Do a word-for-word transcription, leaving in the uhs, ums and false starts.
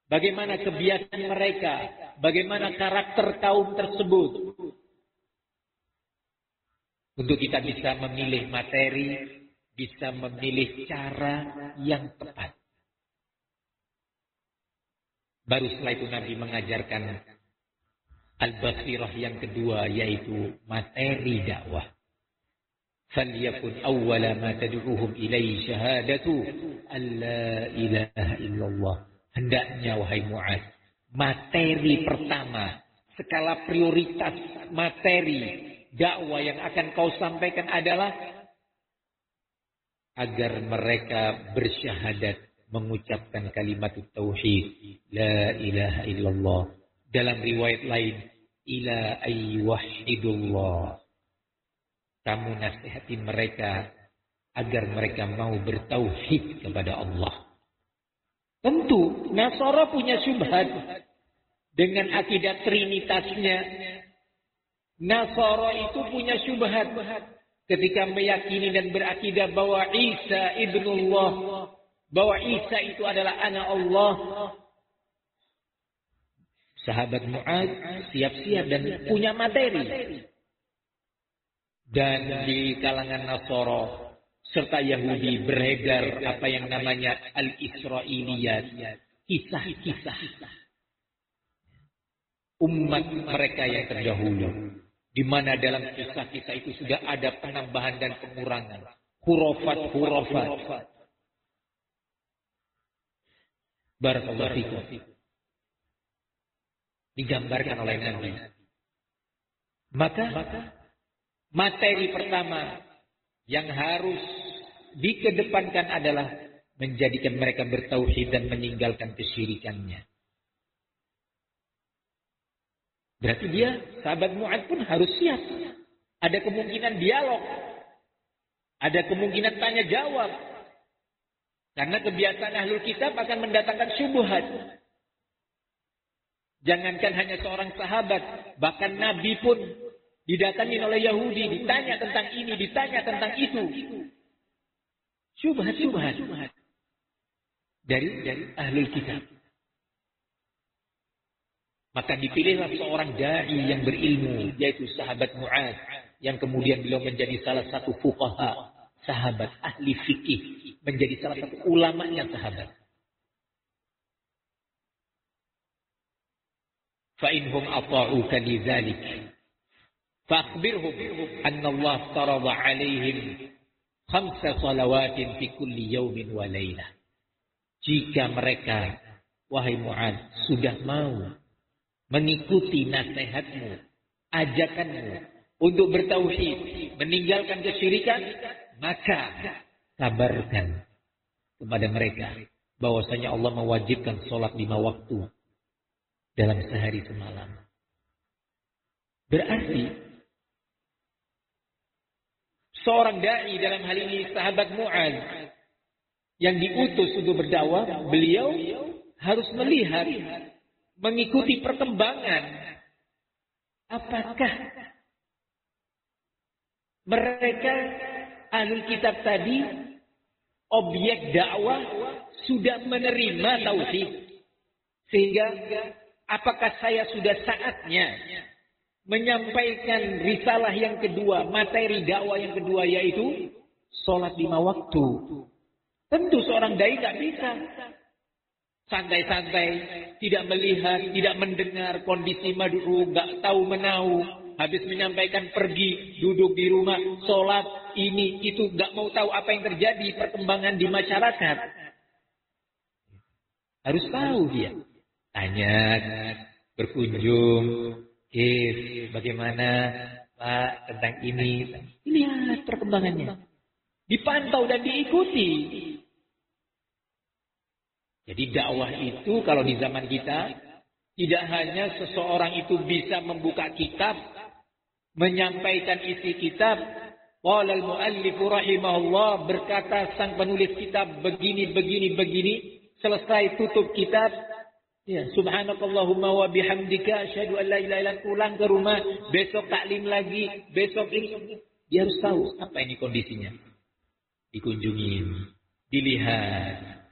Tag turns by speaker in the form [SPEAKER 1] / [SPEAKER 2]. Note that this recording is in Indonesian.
[SPEAKER 1] bagaimana kebiasaan mereka, bagaimana karakter kaum tersebut. Untuk kita bisa memilih materi, bisa memilih cara yang tepat. Baru setelah itu Nabi mengajarkan al-basirah yang kedua, yaitu materi dakwah. Falyakun awwala ma tad'uhum ilaihi syahadatu alla ilaha illallah. Hendaknya wahai Mu'adz, materi pertama, skala prioritas materi dakwah yang akan kau sampaikan adalah agar mereka bersyahadat, mengucapkan kalimat tauhid, la ilaha illallah. Dalam riwayat lain, ila ayyuhidullah. Kamu nasihatin mereka agar mereka mau bertauhid kepada Allah. Tentu Nasara punya syubhat dengan akidah trinitasnya. Nasara itu punya syubhat ketika meyakini dan berakidah bahwa Isa ibnullah, bahwa Isa itu adalah anak Allah. Sahabat Mu'adz siap-siap dan punya materi. Dan di kalangan Nasara serta Yahudi beredar apa yang namanya al-Israiliyat, kisah-kisah umat mereka yang terdahulu, di mana dalam kisah-kisah itu sudah ada penambahan dan pengurangan, khurafat-khurafat. Barakallahu fikum. Digambarkan oleh Nabi. Maka materi pertama yang harus dikedepankan adalah menjadikan mereka bertauhid dan meninggalkan kesyirikannya. Berarti dia, sahabat Mu'adz pun harus siap. Ada kemungkinan dialog. Ada kemungkinan tanya jawab. Karena kebiasaan ahlul kitab akan mendatangkan syubhat. Jangankan hanya seorang sahabat, bahkan Nabi pun didatangi oleh Yahudi, ditanya tentang ini, ditanya tentang itu. Syubhat-syubhat dari dari ahlul kitab. Maka dipilihlah seorang dai yang berilmu, yaitu sahabat Mu'adz, yang kemudian beliau menjadi salah satu fuqaha, sahabat ahli fikih, menjadi salah satu ulamanya sahabat. Fa inhum ata'uka lidzalik fa'akhbirhum anna Allah farada 'alaihim khamsa salawatin fi kulli yawmin wa lailah. Jika mereka, wahai Mu'adz, sudah mau mengikuti nasihatmu, ajakanmu untuk bertauhid, meninggalkan kesyirikan, maka kabarkan kepada mereka bahwasanya Allah mewajibkan sholat lima waktu dalam sehari semalam. Berarti seorang dai, dalam hal ini sahabat Mu'adz yang diutus untuk berdakwah, beliau harus melihat, mengikuti perkembangan. Apakah mereka ahlul kitab tadi, objek dakwah, sudah menerima tauhid? Sehingga apakah saya sudah saatnya menyampaikan risalah yang kedua, materi dakwah yang kedua, yaitu sholat lima waktu? Tentu seorang dai tidak bisa santai-santai, tidak melihat, tidak mendengar kondisi mad'u, nggak tahu menahu, habis menyampaikan pergi, duduk di rumah, sholat, ini, itu, nggak mau tahu apa yang terjadi, perkembangan di masyarakat. Harus tahu dia. Tanya, berkunjung, eh, bagaimana Pak tentang ini. Lihat perkembangannya. Dipantau dan diikuti. Jadi dakwah itu kalau di zaman kita, tidak hanya seseorang itu bisa membuka kitab, menyampaikan isi kitab. Qala al-muallif rahimahullah, berkata sang penulis kitab begini, begini, begini. Selesai tutup kitab. Ya, subhanakallahumma wa bihamdika asyhadu an la ilaha illa anta, pulang ke rumah, besok taklim lagi, besok ini. Dia harus tahu apa ini kondisinya. Dikunjungin, dilihat,